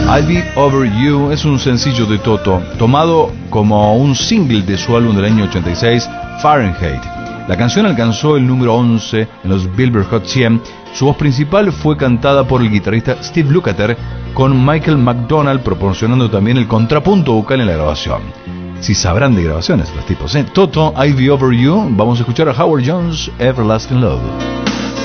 I'll Be Over You es un sencillo de Toto, tomado como un single de su álbum del año 86, Fahrenheit. La canción alcanzó el número 11 en los Billboard Hot 100. Su voz principal fue cantada por el guitarrista Steve Lukather, con Michael McDonald proporcionando también el contrapunto vocal en la grabación. Si sabrán de grabaciones los tipos, ¿eh? Toto, I'll Be Over You. Vamos a escuchar a Howard Jones, Everlasting Love.